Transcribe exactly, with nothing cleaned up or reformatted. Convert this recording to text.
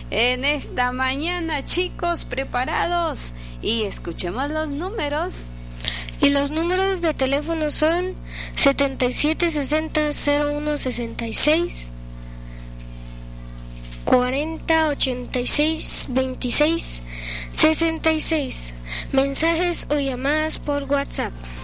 en esta mañana, chicos, preparados, y escuchemos los números. Y los números de teléfono son setenta y siete sesenta cero uno sesenta y seis, cuarenta ochenta y seis veintiséis sesenta y seis. Mensajes o llamadas por WhatsApp.